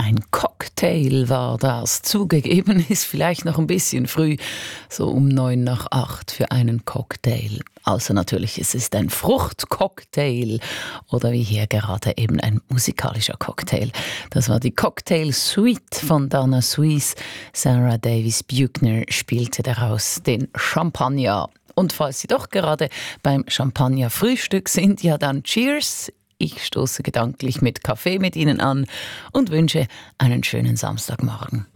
Ein Cocktail war das. Zugegeben ist vielleicht noch ein bisschen früh, so um 7:45 für einen Cocktail. Außer natürlich, es ist ein Fruchtcocktail oder wie hier gerade eben ein musikalischer Cocktail. Das war die Cocktail Suite von Dana Suisse. Sarah Davis Buckner spielte daraus den Champagner. Und falls Sie doch gerade beim Champagner-Frühstück sind, ja dann Cheers! Ich stoße gedanklich mit Kaffee mit Ihnen an und wünsche einen schönen Samstagmorgen.